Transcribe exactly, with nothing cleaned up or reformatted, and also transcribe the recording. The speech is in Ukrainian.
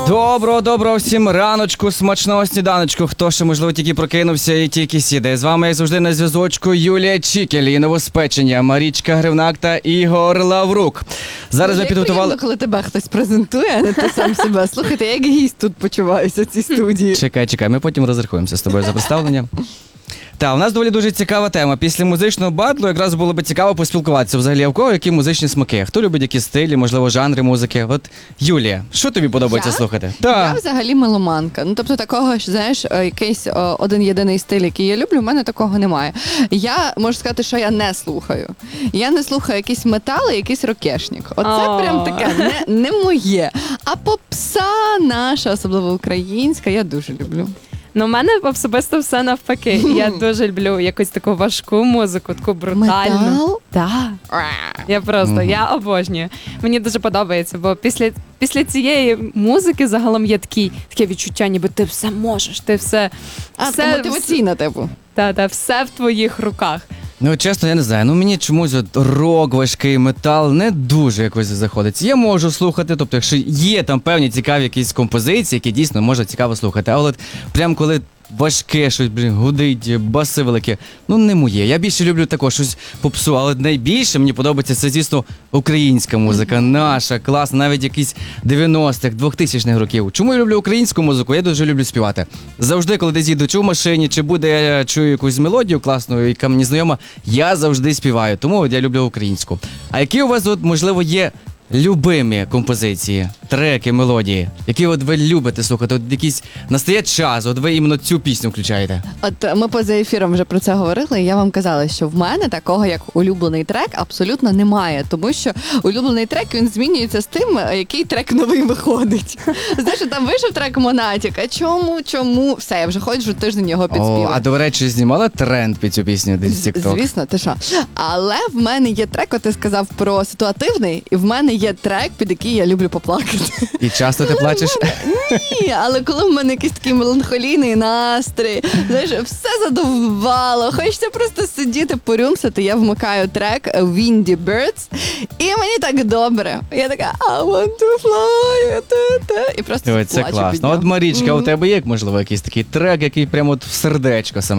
Доброго, доброго всім раночку, смачного сніданочку. Хто ще, можливо, тільки прокинувся і тільки сідає. З вами, як завжди, на зв'язочку Юлія Чікель і новоспечення, Марічка Гривнак та Ігор Лаврук. Зараз ми підготували... Приємно, коли тебе хтось презентує, а не ти сам себе. Слухайте, я як гість тут почуваюся в цій студії. Чекай, чекай, ми потім розрахуємося з тобою за представлення. Так, у нас доволі дуже цікава тема. Після музичного батлу якраз було б цікаво поспілкуватися взагалі, а в кого які музичні смаки. Хто любить які стилі, можливо, жанри музики. От, Юлія, що тобі подобається Я? слухати? Я Так. взагалі меломанка. Ну, тобто такого, ж, знаєш, е, якийсь о, один єдиний стиль, який я люблю, в мене такого немає. Я можу сказати, що я не слухаю. Я не слухаю якісь метали, якийсь рокешник. Оце О. прям таке не, не моє. А попса наша, особливо українська, я дуже люблю. Ну, в мене особисто все навпаки. Я дуже люблю якусь таку важку музику, таку брутальну. Метал? Так. Я просто, Мгм. я обожнюю. Мені дуже подобається, бо після, після цієї музики загалом є такі, таке відчуття, ніби ти все можеш, ти все, А, все, це мотиваційна, типу. та, та, все в твоїх руках. Ну, чесно, я не знаю. Ну, мені чомусь от рок, важкий метал не дуже якось заходить. Я можу слухати, тобто, якщо є там певні цікаві якісь композиції, які дійсно можна цікаво слухати. А от прям коли важке щось, блін, гудить, баси великі, ну не моє. Я більше люблю також щось попсу, але найбільше мені подобається це, звісно, українська музика, наша, класна, навіть якісь дев'яностих, двохтисячних років. Чому я люблю українську музику? Я дуже люблю співати. Завжди, коли десь їду чи в машині, чи буде я чую якусь мелодію класну, яка мені знайома, я завжди співаю. Тому от я люблю українську. А які у вас, от, можливо, є любимі композиції, треки, мелодії, які от ви любите слухати? От якийсь настає час, от ви іменно цю пісню включаєте. От ми поза ефіром вже про це говорили, і я вам казала, що в мене такого, як улюблений трек, абсолютно немає. Тому що улюблений трек, він змінюється з тим, який трек новий виходить. Знаєш, там вийшов трек Монатік, а чому, чому? Все, я вже ходжу тиждень його О, підспіваю. а до речі, знімала тренд під цю пісню десь в TikTok? Звісно, ти що. Але в мене є трек, от ти сказав про ситуативний, і в мене є трек, під який я люблю поплакати. І часто ти плачеш? Ні, але коли в мене якийсь такий меланхолійний настрій, знаєш, все задовбало, хочеться просто сидіти, порюмсати, я вмикаю трек Windy Birds, і мені так добре. Я така, I want to fly, та-та, і просто Ой, це плачу під класно. нього. От, Марічка, у Мгм. тебе є, можливо, якийсь такий трек, який прямо от в сердечко саме